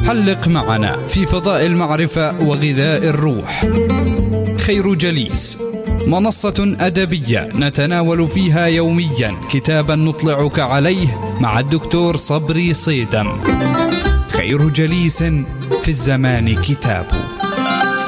حلق معنا في فضاء المعرفة وغذاء الروح. خير جليس، منصة أدبية نتناول فيها يوميا كتابا نطلعك عليه مع الدكتور صبري صيدم. خير جليس في الزمان كتاب.